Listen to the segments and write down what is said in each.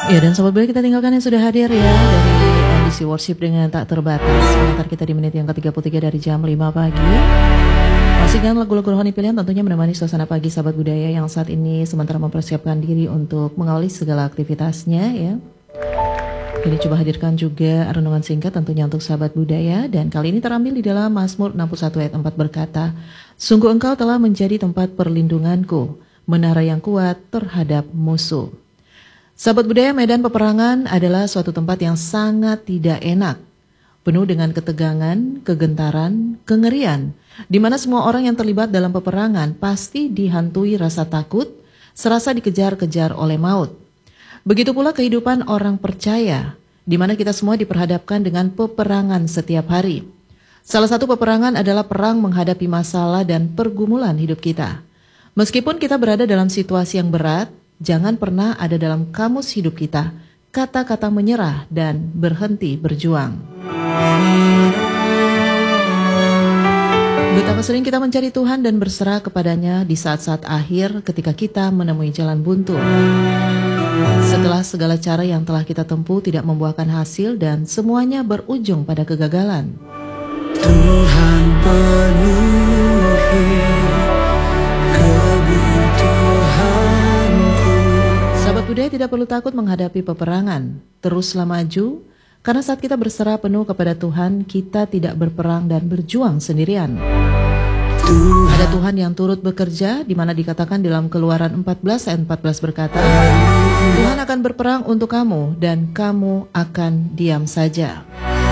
Ya, dan sobat boleh kita tinggalkan yang sudah hadir ya dari NDC Worship dengan tak terbatas. Mengantar kita di menit yang ke-33 dari jam 5 pagi. Pastikan lagu-lagu rohani pilihan tentunya menemani suasana pagi sahabat budaya yang saat ini sementara mempersiapkan diri untuk mengawali segala aktivitasnya ya. Ini coba hadirkan juga renungan singkat tentunya untuk sahabat budaya, dan kali ini terambil di dalam Mazmur 61 ayat 4 berkata, "Sungguh engkau telah menjadi tempat perlindunganku, menara yang kuat terhadap musuh." Sahabat budaya, medan peperangan adalah suatu tempat yang sangat tidak enak, penuh dengan ketegangan, kegentaran, kengerian, di mana semua orang yang terlibat dalam peperangan pasti dihantui rasa takut, serasa dikejar-kejar oleh maut. Begitu pula kehidupan orang percaya, di mana kita semua diperhadapkan dengan peperangan setiap hari. Salah satu peperangan adalah perang menghadapi masalah dan pergumulan hidup kita. Meskipun kita berada dalam situasi yang berat, jangan pernah ada dalam kamus hidup kita kata-kata menyerah dan berhenti berjuang. Betapa sering kita mencari Tuhan dan berserah kepadanya di saat-saat akhir ketika kita menemui jalan buntu. Setelah segala cara yang telah kita tempuh tidak membuahkan hasil dan semuanya berujung pada kegagalan. Tuhan penuhi kebutuhanku. Sahabat budaya tidak perlu takut menghadapi peperangan. Teruslah maju, karena saat kita berserah penuh kepada Tuhan, kita tidak berperang dan berjuang sendirian. Ada Tuhan yang turut bekerja, di mana dikatakan dalam Keluaran 14 ayat 14 berkata, Tuhan akan berperang untuk kamu dan kamu akan diam saja.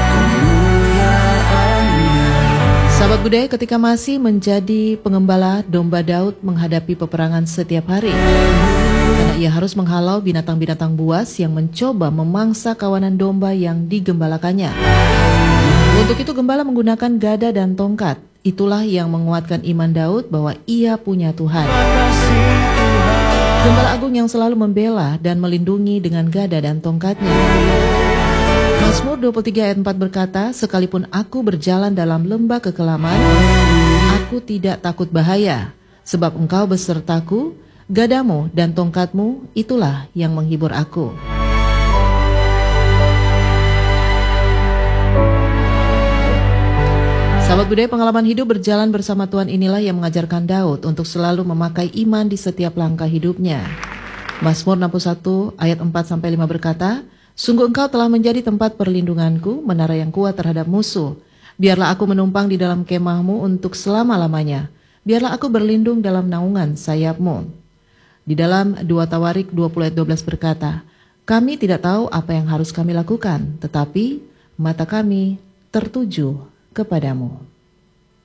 Sahabat budaya, ketika masih menjadi pengembala, domba Daud menghadapi peperangan setiap hari. Karena ia harus menghalau binatang-binatang buas yang mencoba memangsa kawanan domba yang digembalakannya. Untuk itu gembala menggunakan gada dan tongkat. Itulah yang menguatkan iman Daud bahwa ia punya Tuhan. Gembala agung yang selalu membela dan melindungi dengan gada dan tongkatnya. Mazmur 23 ayat 4 berkata, sekalipun aku berjalan dalam lembah kekelaman, aku tidak takut bahaya, sebab engkau besertaku, gadamu dan tongkatmu itulah yang menghibur aku. Sahabat budaya, pengalaman hidup berjalan bersama Tuhan inilah yang mengajarkan Daud untuk selalu memakai iman di setiap langkah hidupnya. Mazmur 61 ayat 4-5 berkata, sungguh engkau telah menjadi tempat perlindunganku, menara yang kuat terhadap musuh. Biarlah aku menumpang di dalam kemahmu untuk selama-lamanya. Biarlah aku berlindung dalam naungan sayapmu. Di dalam 2 Tawarik 20 ayat 12 berkata, kami tidak tahu apa yang harus kami lakukan, tetapi mata kami tertuju kepadamu.